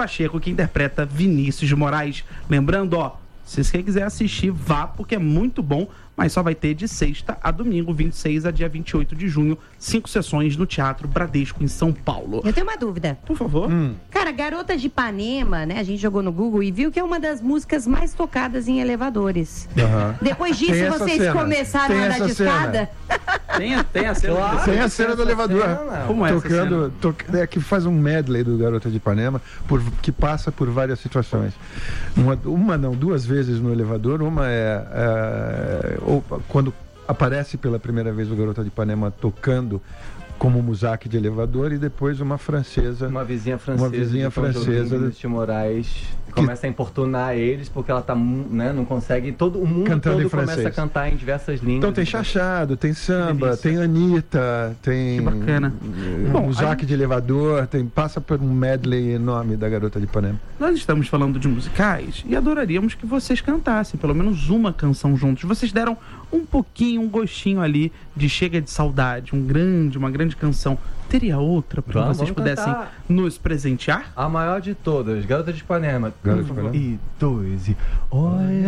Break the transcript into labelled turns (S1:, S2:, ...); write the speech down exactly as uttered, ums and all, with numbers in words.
S1: Pacheco, que interpreta Vinícius de Moraes. Lembrando, ó, se você quiser assistir, vá, porque é muito bom, mas só vai ter de sexta a domingo, vinte e seis a dia vinte e oito de junho, cinco sessões no Teatro Bradesco, em São Paulo.
S2: Eu tenho uma dúvida.
S1: Por favor.
S3: Hum.
S2: Cara, Garotas de Ipanema, né? A gente jogou no Google e viu que é uma das músicas mais tocadas em elevadores.
S3: Uhum.
S2: Depois disso,
S3: Tem essa
S2: vocês
S3: cena.
S2: começaram
S3: Tem
S2: a andar
S3: essa
S2: de
S3: cena.
S2: escada?
S1: Tem, tem a cena.
S4: Claro.
S3: Tem a cena do elevador.
S4: Cena,
S1: Como é essa
S3: tocando, to, é que faz um medley do Garota de Ipanema, por, que passa por várias situações. Uma, uma não, duas vezes no elevador. Uma é, é ou, quando aparece pela primeira vez o Garota de Ipanema tocando como musaque de elevador, e depois uma francesa,
S4: Uma vizinha francesa,
S3: uma vizinha
S4: de Tom Jobim,
S3: francesa
S4: Vinícius de Moraes, começa a importunar eles porque ela tá, né, não consegue, todo o mundo
S3: Cantando
S4: todo
S3: em
S4: começa
S3: francês.
S4: a cantar em diversas línguas.
S3: Então tem chachado, tem samba,
S1: delícia.
S3: tem Anitta, tem
S1: Que bacana.
S3: eh,
S1: Bom,
S3: musaque
S1: a gente-
S3: de elevador, tem, passa por um medley enorme da Garota de Ipanema.
S1: Nós estamos falando de musicais e adoraríamos que vocês cantassem pelo menos uma canção juntos. Vocês deram um pouquinho, um gostinho ali de Chega de Saudade, um grande, uma grande canção. Teria outra para
S4: Vamos,
S1: vocês
S4: vamos
S1: pudessem
S4: cantar.
S1: nos presentear?
S4: A maior de todas, Garota de Ipanema.
S3: Garota
S4: Um
S3: de Ipanema.
S4: e dois e olha.